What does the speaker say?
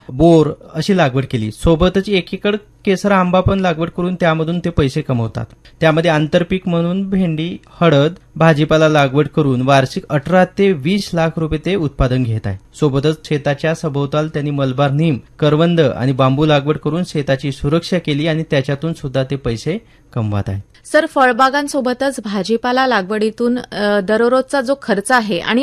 Bore अशी लागवड केली. सोबतच एकीकडे केसर आंबा पण लागवड करून त्यामधून ते पैसे कमवतात. त्यामध्ये आंतरपीक म्हणून भेंडी, हळद, भाजीपाला लागवड करून वार्षिक 18 ते 20 लाख रुपये ते उत्पादन घेत आहे. सोबतच शेताच्या सभोवताल त्यांनी मलबार नीम, करवंद आणि बांबू लागवड करून शेताची सुरक्षा केली आणि त्याच्यातून सुद्धा ते पैसे कमवत आहेत. सर, फळबागांसोबतच भाजीपाला लागवडीतून दररोजचा जो खर्च आहे आणि